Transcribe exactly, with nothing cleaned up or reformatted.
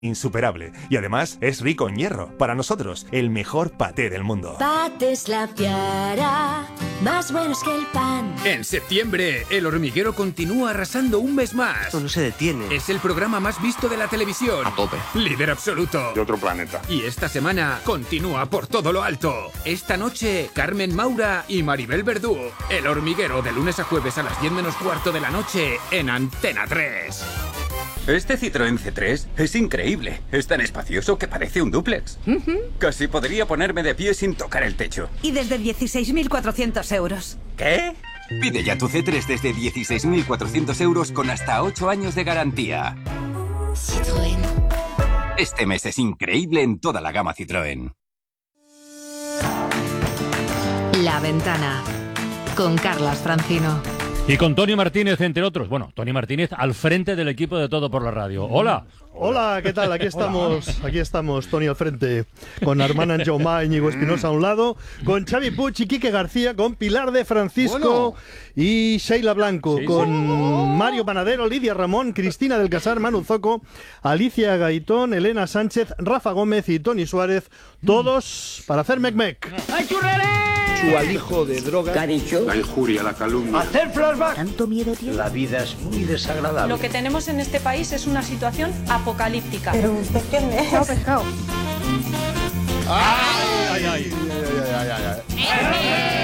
insuperable. Y además es rico en hierro. Para nosotros, el mejor paté del mundo. Patés La Fiara, más buenos que el pan. En septiembre, El Hormiguero continúa arrasando un mes más. Esto no se detiene. Es el programa más visto de la televisión. A tope. Líder absoluto. De otro planeta. Y esta semana continúa por todo lo alto. Esta noche, Carmen Maura y Maribel Verdú. El Hormiguero, de lunes a jueves a las diez menos cuarto de la noche en Antena tres. Este Citroën C tres es increíble. Es tan espacioso que parece un dúplex. Uh-huh. Casi podría ponerme de pie sin tocar el techo. Y desde dieciséis mil cuatrocientos euros. ¿Qué? Pide ya tu C tres desde dieciséis mil cuatrocientos euros con hasta ocho años de garantía. Citroën. Este mes es increíble en toda la gama Citroën. La Ventana, con Carlas Francino. Y con Tony Martínez, entre otros. Bueno, Tony Martínez al frente del equipo de Todo por la Radio. Hola. Hola, ¿qué tal? Aquí estamos, aquí estamos, Tony al frente, con Armand Anjaumá, Íñigo Espinosa a un lado, con Xavi Puig y Quique García, con Pilar de Francisco bueno. y Sheila Blanco, sí, con sí. Mario Panadero, Lidia Ramón, Cristina del Casar, Manu Zoco, Alicia Gaitón, Elena Sánchez, Rafa Gómez y Tony Suárez, todos para hacer mec-mec. ¡Ay, churrere! Su alijo de droga. ¿Qué ha dicho? La injuria, la calumnia. Hacer flashback. ¿Tanto miedo tiene? La vida es muy desagradable. Lo que tenemos en este país es una situación apocalíptica. Pero usted quién es. Pescado, pescado. ¡Ay, ay, ay! ay, ay, ay, ay.